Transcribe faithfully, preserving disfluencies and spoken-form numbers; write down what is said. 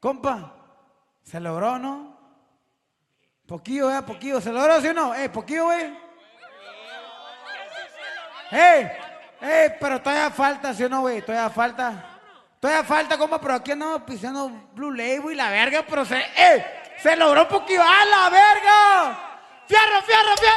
Compa, ¿se logró, no? Poquillo, eh, poquillo. ¿Se logró, sí o no? Eh, poquillo, güey. ¡Ey! ¡Ey! Pero todavía falta, ¿sí o no, güey? Todavía falta. Todavía falta, compa, pero aquí andamos pisando Blue Label y la verga, pero se... ¡Ey! ¡Se logró poquillo! ¡A la verga! ¡Fierro, fierro, fierro!